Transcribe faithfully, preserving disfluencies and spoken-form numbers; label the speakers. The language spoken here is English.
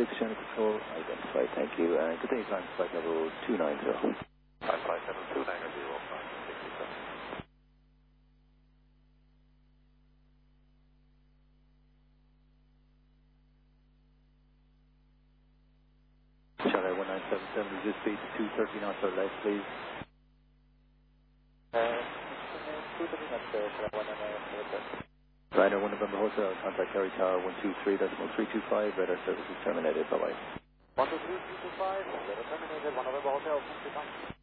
Speaker 1: six, channel control, identified, thank you. And good day, time, flight level two nine zero.
Speaker 2: Time flight level two nine zero, flight sixty-seven.
Speaker 1: Charlie one nine seven seven, reduce speed to two thirty knots or less, please.
Speaker 2: Uh, two thirty knots, uh, Charlie one nine seven seven.
Speaker 1: Ryder one November Hotel, contact Kerry Tower one two three decimal three two five, radar services terminated, bye bye.
Speaker 2: one two three two two five, radar terminated, one November Hotel, thank you, thanks.